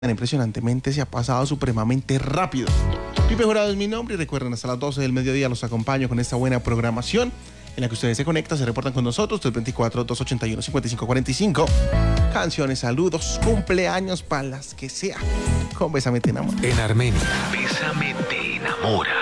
Impresionantemente se ha pasado supremamente rápido. Pipe Jurado es mi nombre y recuerden, hasta las 12 del mediodía los acompaño con esta buena programación en la que ustedes se conectan, se reportan con nosotros, 324-281-5545. Canciones, saludos, cumpleaños, para las que sea. Con Bésame Te Enamora. En Armenia, Bésame Te Enamora.